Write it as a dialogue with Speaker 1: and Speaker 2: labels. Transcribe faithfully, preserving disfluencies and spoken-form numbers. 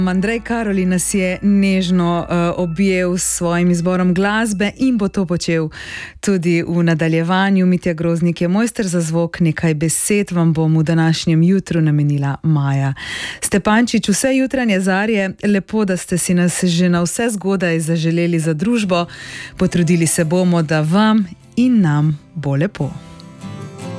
Speaker 1: Andrej Karoli nas je nežno uh, objel s svojim izborom glasbe in bo to počel tudi v nadaljevanju. Mitja Groznik je mojster za zvok, nekaj besed vam bom v današnjem jutru namenila Maja Stepančič. Vse jutranje zarje, lepo, da ste si nas že na vse zgodaj zaželeli za družbo. Potrudili se bomo, da vam in nam bo lepo.